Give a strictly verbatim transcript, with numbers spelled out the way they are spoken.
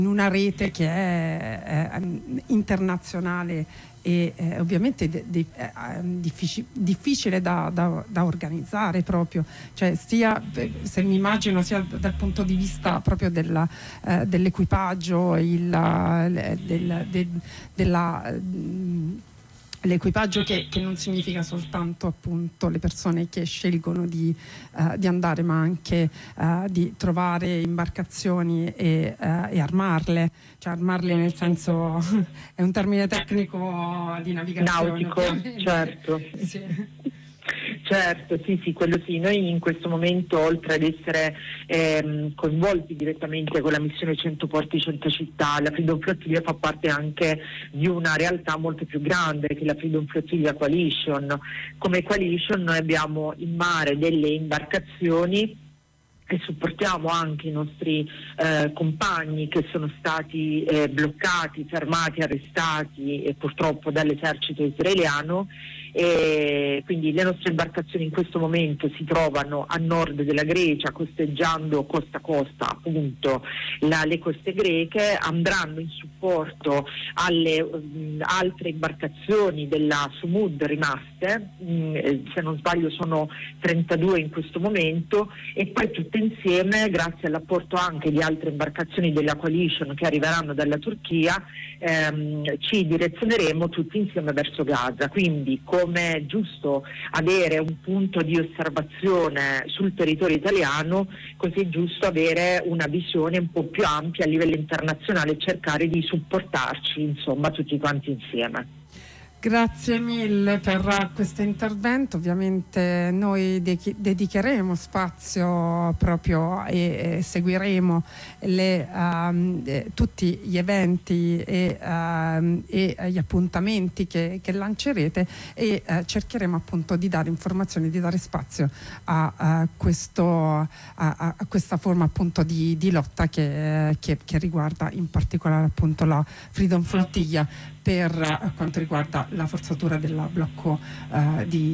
in una rete che è, è internazionale e eh, ovviamente de, de, eh, difficile, difficile da, da, da organizzare proprio, cioè sia se mi immagino sia dal punto di vista proprio della, eh, dell'equipaggio, il, del, del, della l'equipaggio che, che non significa soltanto appunto le persone che scelgono di, uh, di andare, ma anche uh, di trovare imbarcazioni e, uh, e armarle, cioè armarle nel senso è un termine tecnico di navigazione. Nautico, certo. Sì. Certo, sì, sì, quello sì. Noi in questo momento, oltre ad essere ehm, coinvolti direttamente con la missione cento porti, cento città, la Freedom Flotilla fa parte anche di una realtà molto più grande che è la Freedom Flotilla Coalition. Come Coalition noi abbiamo in mare delle imbarcazioni e supportiamo anche i nostri eh, compagni che sono stati eh, bloccati, fermati, arrestati e purtroppo dall'esercito israeliano. E quindi le nostre imbarcazioni in questo momento si trovano a nord della Grecia, costeggiando costa a costa appunto la, le coste greche, andranno in supporto alle mh, altre imbarcazioni della Sumud rimaste, mh, se non sbaglio sono trentadue in questo momento, e poi tutte insieme, grazie all'apporto anche di altre imbarcazioni della Coalition che arriveranno dalla Turchia, ehm, ci direzioneremo tutti insieme verso Gaza. Quindi come è giusto avere un punto di osservazione sul territorio italiano, così è giusto avere una visione un po' più ampia a livello internazionale e cercare di supportarci, insomma, tutti quanti insieme. Grazie mille per questo intervento. Ovviamente noi de- dedicheremo spazio proprio e, e seguiremo le, um, eh, tutti gli eventi e, um, e gli appuntamenti che, che lancerete e uh, cercheremo appunto di dare informazioni, di dare spazio a, a, questo, a, a questa forma appunto di, di lotta che, che, che riguarda in particolare appunto la Freedom Flotilla per uh, quanto riguarda la forzatura del blocco uh, di